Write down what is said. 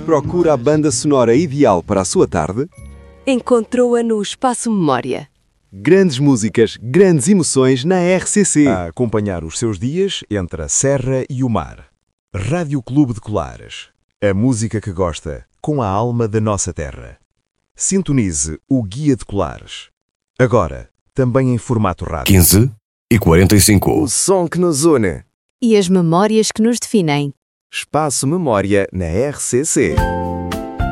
Procura a banda sonora ideal para a sua tarde? Encontrou-a no Espaço Memória. Grandes músicas, grandes emoções na RCC. A acompanhar os seus dias entre a serra e o mar. Rádio Clube de Colares. A música que gosta, com a alma da nossa terra. Sintonize o Guia de Colares. Agora, também em formato rádio. 15h45. O som que nos une. E as memórias que nos definem. Espaço Memória na RCC.